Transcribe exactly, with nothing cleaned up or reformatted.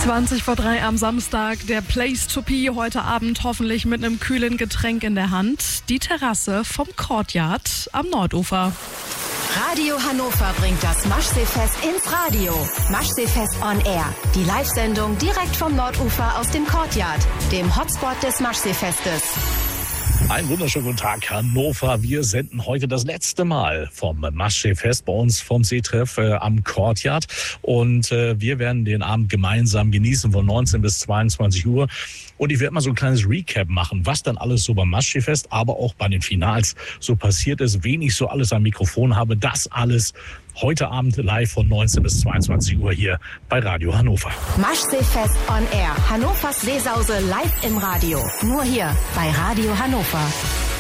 zwanzig vor drei am Samstag, der Place to be heute Abend hoffentlich mit einem kühlen Getränk in der Hand. Die Terrasse vom Courtyard am Nordufer. Radio Hannover bringt das Maschseefest ins Radio. Maschseefest on Air. Die Live-Sendung direkt vom Nordufer aus dem Courtyard, dem Hotspot des Maschseefestes. Einen wunderschönen guten Tag, Hannover. Wir senden heute das letzte Mal vom Maschseefest bei uns vom Seetreff äh, am Courtyard. Und äh, wir werden den Abend gemeinsam genießen von neunzehn bis zweiundzwanzig Uhr. Und ich werde mal so ein kleines Recap machen, was dann alles so beim Maschseefest, aber auch bei den Finals so passiert ist. Wen ich so alles am Mikrofon habe, das alles heute Abend live von neunzehn bis zweiundzwanzig Uhr hier bei Radio Hannover. Maschseefest on Air. Hannovers Seesause live im Radio. Nur hier bei Radio Hannover.